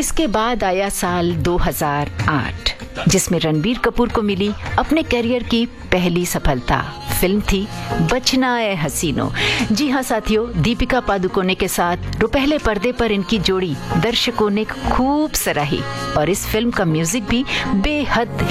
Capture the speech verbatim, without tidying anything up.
इसके बाद आया साल दो हज़ार आठ, जिसमें रणबीर कपूर को मिली अपने करियर की पहली सफलता। फिल्म थी बचना ए हसीनो। जी हाँ साथियों, दीपिका पादुकोणे के साथ रुपहले पर्दे पर इनकी जोड़ी दर्शकों ने खूब सराही और इस फिल्म का म्यूजिक भी बेहद